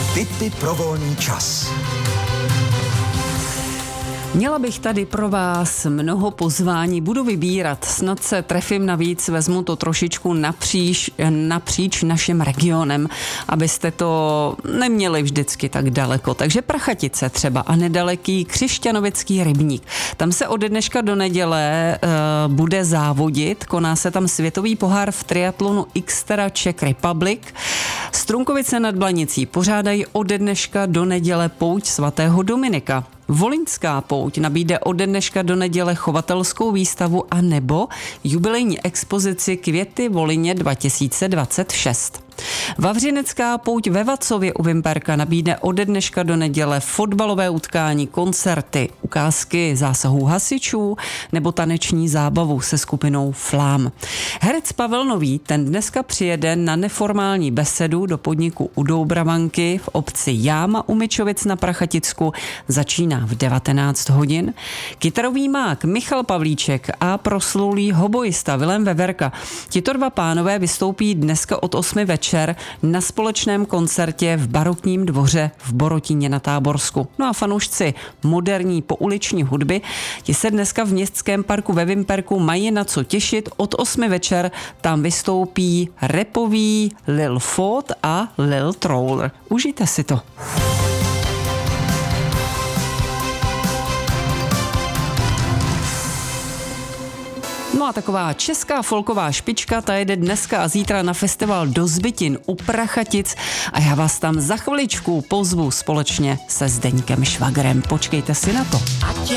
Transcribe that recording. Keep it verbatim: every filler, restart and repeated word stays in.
Tipy pro volný čas. Měla bych tady pro vás mnoho pozvání, budu vybírat, snad se trefím navíc, vezmu to trošičku napříč, napříč naším regionem, abyste to neměli vždycky tak daleko. Takže Prachatice třeba a nedaleký Křišťanovický rybník. Tam se od dneška do neděle uh, bude závodit, koná se tam světový pohár v triatlonu Xterra Czech Republic. Strunkovice nad Blanicí pořádají od dneška do neděle pouť svatého Dominika. Voliňská pouť nabídne od dneška do neděle chovatelskou výstavu a nebo jubilejní expozici Květy Volině dva tisíce dvacet šest. Vavřinecká pouť ve Vacově u Vimperka nabídne od dneška do neděle fotbalové utkání, koncerty, ukázky zásahů hasičů nebo taneční zábavu se skupinou Flám. Herec Pavel Nový, ten dneska přijede na neformální besedu do podniku u Doubravanky v obci Jáma u Mičovic na Prachaticku. Začíná v devatenáct hodin. Kytarový mák Michal Pavlíček a proslulý hobojista Vilém Veverka. Tito dva pánové vystoupí dneska od osmi večer na společném koncertě v barokním dvoře v Borotíně na Táborsku. No a fanoušci moderní pouliční hudby, ti se dneska v městském parku ve Vimperku mají na co těšit. Od osmi večer tam vystoupí rapový Lil Ford a Lil Troller. Užijte si to. No a taková česká folková špička, ta jede dneska a zítra na festival do Zbytin u Prachatic a já vás tam za chviličku pozvu společně se Zdeňkem Švagrem. Počkejte si na to.